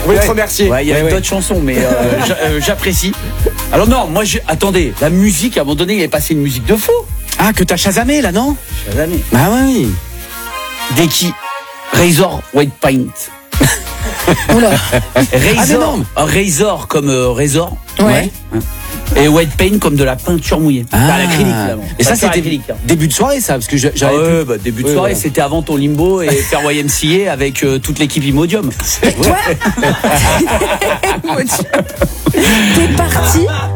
On va te remercier. Ouais, il y a d'autres chansons, mais j'apprécie. Alors non, moi, attendez, la musique, à un moment donné, il est passé une musique de faux. Ah, que t'as chasamé là, non? Chasamé. Ah oui. Deki, Razor White Paint. Oula. Razor, Razor comme Razor. Ouais. Et White Paint comme de la peinture mouillée. Ah. L'acrylique, là. Et ça, c'était acrylique. début de soirée, ça, parce que j'avais Début de soirée, c'était avant ton limbo et faire YMCA avec toute l'équipe Imodium. Toi, t'es parti